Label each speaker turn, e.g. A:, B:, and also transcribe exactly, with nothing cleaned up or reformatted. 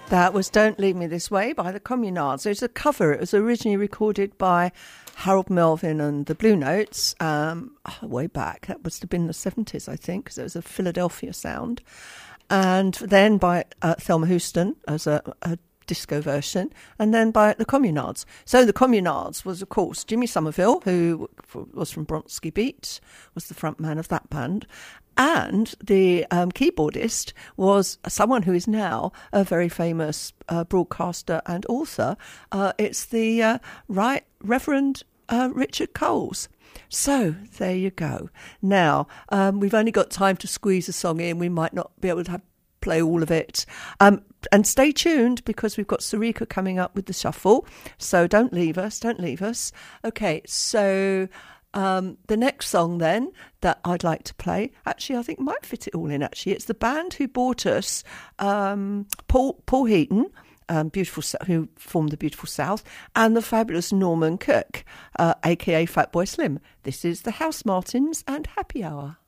A: That was Don't Leave Me This Way by the Communards. It's a cover. It was originally recorded by Harold Melvin and the Blue Notes um, way back. That must have been the seventies, I think, because it was a Philadelphia sound. And then by uh, Thelma Houston as a, a disco version, and then by the Communards. So the Communards was, of course, Jimmy Somerville, who was from Bronski Beat, was the front man of that band. And the um, keyboardist was someone who is now a very famous uh, broadcaster and author. Uh, it's the uh, Right Reverend uh, Richard Coles. So there you go. Now, um, we've only got time to squeeze a song in. We might not be able to have, play all of it. Um, and stay tuned because we've got Sarika coming up with the shuffle. So don't leave us, don't leave us. Okay, so... Um, the next song then that I'd like to play, actually I think might fit it all in actually. It's the band who bought us, um, Paul Paul Heaton, um, beautiful who formed the Beautiful South, and the fabulous Norman Cook, uh, aka Fatboy Slim. This is the House Martins and Happy Hour.